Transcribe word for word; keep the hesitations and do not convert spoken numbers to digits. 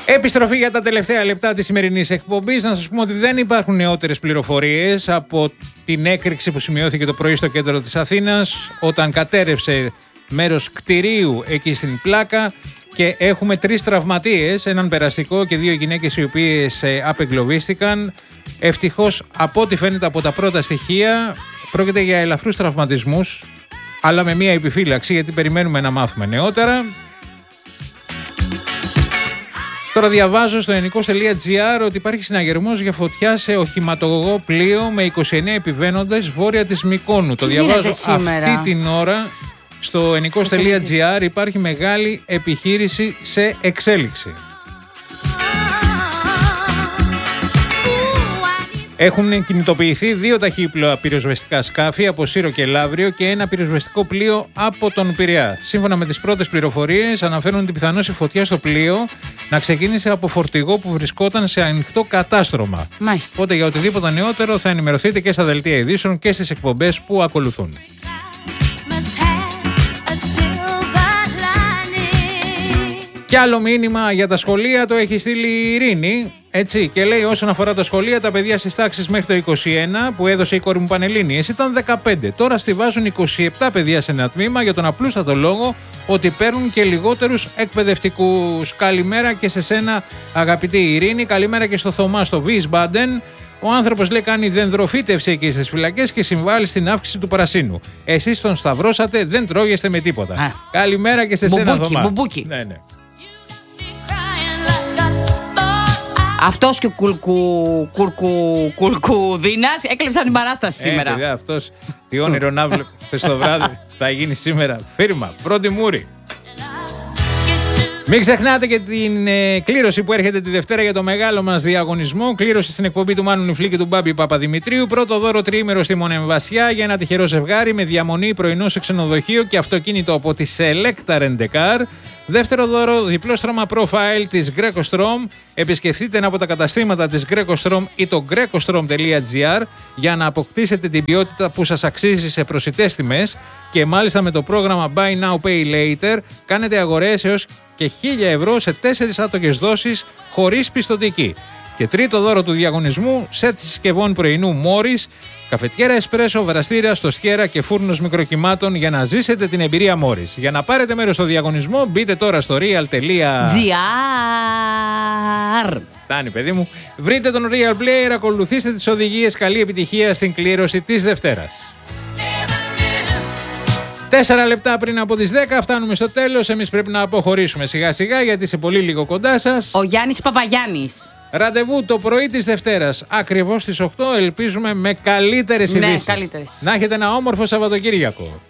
Επιστροφή για τα τελευταία λεπτά της σημερινής εκπομπής. Να σας πούμε ότι δεν υπάρχουν νεότερες πληροφορίες από την έκρηξη που σημειώθηκε το πρωί στο κέντρο της Αθήνας όταν κατέρευσε μέρος κτηρίου εκεί στην Πλάκα και έχουμε τρεις τραυματίες, έναν περαστικό και δύο γυναίκες οι οποίες απεγκλωβίστηκαν. Ευτυχώς, από ό,τι φαίνεται από τα πρώτα στοιχεία, πρόκειται για ελαφρούς τραυματισμούς, αλλά με μία επιφύλαξη γιατί περιμένουμε να μάθουμε νεότερα. Τώρα διαβάζω στο ενικός τελεία τζι άρ ότι υπάρχει συναγερμός για φωτιά σε οχηματογωγό πλοίο με είκοσι εννέα επιβαίνοντες βόρεια της Μυκόνου. Το διαβάζω αυτή την ώρα στο ενικός τελεία τζι άρ. Υπάρχει μεγάλη επιχείρηση σε εξέλιξη. Έχουν κινητοποιηθεί δύο ταχύπλοα πυροσβεστικά σκάφη από Σύρο και Λαύριο και ένα πυροσβεστικό πλοίο από τον Πειραιά. Σύμφωνα με τις πρώτες πληροφορίες, αναφέρουν ότι πιθανώς η φωτιά στο πλοίο να ξεκίνησε από φορτηγό που βρισκόταν σε ανοιχτό κατάστρωμα. Μάλιστα. Οπότε για οτιδήποτε νεότερο θα ενημερωθείτε και στα δελτία ειδήσεων και στις εκπομπές που ακολουθούν. Κι άλλο μήνυμα για τα σχολεία το έχει στείλει η Ειρήνη, έτσι, και λέει όσον αφορά τα σχολεία, τα παιδιά στις τάξεις μέχρι το είκοσι ένα που έδωσε η κόρη μου Πανελλήνιες ήταν δεκαπέντε. Τώρα στιβάζουν είκοσι επτά παιδιά σε ένα τμήμα για τον απλούστατο λόγο ότι παίρνουν και λιγότερους εκπαιδευτικούς. Καλημέρα και σε σένα αγαπητή Ειρήνη, καλημέρα και στο Θωμά στο Wiesbaden. Ο άνθρωπος λέει κάνει δενδροφύτευση εκεί στις φυλακές και συμβάλλει στην αύξηση του πρασίνου. Εσείς τον σταυρώσατε, δεν τρώγεστε με τίποτα. Α. Καλημέρα και σε σένα Θωμά. Μπουμπούκι. Ναι, ναι. Αυτός και ο κουλκου, κουλκου, κουλκουδίνας έκλεψαν την παράσταση σήμερα. Ε, παιδιά, αυτός τι όνειρο να βλέπεις το βράδυ θα γίνει σήμερα. Φίρμα, πρώτη μούρη. Μην ξεχνάτε και την ε, κλήρωση που έρχεται τη Δευτέρα για το μεγάλο μας διαγωνισμό. Κλήρωση στην εκπομπή του Μάνου Νιφλή και του Μπάμπη Παπαδημητρίου. Πρώτο δώρο τριήμερο στη Μονεμβασιά για ένα τυχερό ζευγάρι με διαμονή πρωινό σε ξενοδοχείο και αυτοκίνητο από τη Selecta Rent-A-Car. Δεύτερο δώρο, διπλό στρώμα profile της Greco-Strom. Επισκεφτείτε ένα από τα καταστήματα της Greco-Strom ή το greco-strom τελεία τζι άρ για να αποκτήσετε την ποιότητα που σας αξίζει σε προσιτές τιμές και μάλιστα με το πρόγραμμα Buy Now Pay Later κάνετε αγορές έως και χίλια ευρώ σε τέσσερις άτοκες δόσεις χωρίς πιστωτική. Και τρίτο δώρο του διαγωνισμού, σετ συσκευών πρωινού Μόρις, καφετιέρα εσπρέσο, βραστήρα, στοστιέρα και φούρνος μικροκυμάτων για να ζήσετε την εμπειρία Μόρις. Για να πάρετε μέρος στο διαγωνισμό, μπείτε τώρα στο real τελεία τζι άρ. Φτάνει, παιδί μου. Βρείτε τον Real Player, ακολουθήστε τις οδηγίες. Καλή επιτυχία στην κλήρωση της Δευτέρας. Τέσσερα λεπτά πριν από τις δέκα φτάνουμε στο τέλος. Εμείς πρέπει να αποχωρήσουμε σιγά σιγά γιατί σε πολύ λίγο κοντά σας ο Γιάννης Παπαγιάννης. Ραντεβού το πρωί της Δευτέρας, ακριβώς στις οκτώ, ελπίζουμε με καλύτερες ειδήσεις. Ναι, καλύτερες. Να έχετε ένα όμορφο Σαββατοκύριακο.